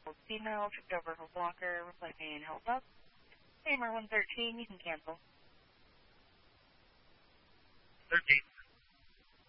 female, tripped over her blocker, reflecting held up. AMR 113, you can cancel. 13.